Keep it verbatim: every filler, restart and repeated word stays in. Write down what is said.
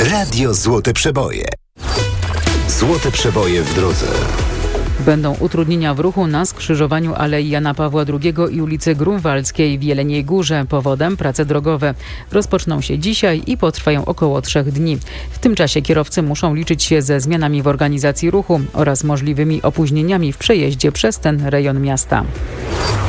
Radio Złote Przeboje. Złote Przeboje w drodze. Będą utrudnienia w ruchu na skrzyżowaniu Alei Jana Pawła drugiego i ulicy Grunwaldzkiej w Jeleniej Górze. Powodem prace drogowe. Rozpoczną się dzisiaj i potrwają około trzech dni. W tym czasie kierowcy muszą liczyć się ze zmianami w organizacji ruchu oraz możliwymi opóźnieniami w przejeździe przez ten rejon miasta.